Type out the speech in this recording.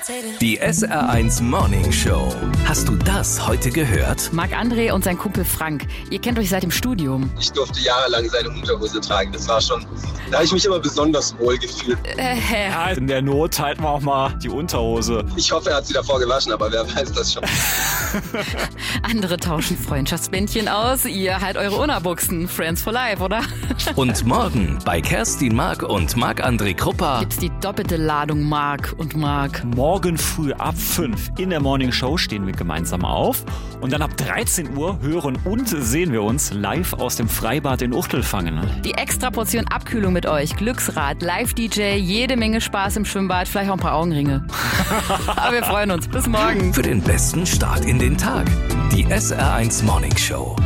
Die SR1 Morning Show. Hast du das heute gehört? Marc-André und sein Kumpel Frank. Ihr kennt euch seit dem Studium. Ich durfte jahrelang seine Unterhose tragen. Das war schon, da habe ich mich immer besonders wohl gefühlt. Ja, in der Not halten wir auch mal die Unterhose. Ich hoffe, er hat sie davor gewaschen, aber wer weiß das schon. Andere tauschen Freundschaftsbändchen aus. Ihr halt eure Unabuchsen. Friends for life, oder? Und morgen bei Kerstin Mark und Marc-André Kruppa Gibt's die doppelte Ladung Marc und Marc. Morgen früh ab 5 in der Morning Show stehen wir gemeinsam auf. Und dann ab 13 Uhr hören und sehen wir uns live aus dem Freibad in Uchtelfangen. Die extra Portion Abkühlung mit euch. Glücksrad, Live-DJ, jede Menge Spaß im Schwimmbad, vielleicht auch ein paar Augenringe. Aber wir freuen uns. Bis morgen. für den besten Start in den Tag. Die SR1 Morning Show.